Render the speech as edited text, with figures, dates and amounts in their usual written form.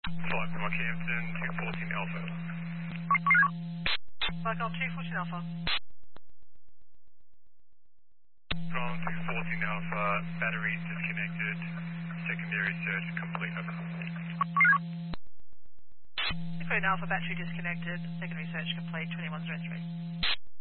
Flight from Rockhampton to 14 Alpha. Flight Golf 214 Alpha. From to 14 Alpha, battery disconnected, secondary search complete. Over. 14 Alpha, battery disconnected, secondary search complete, 2103.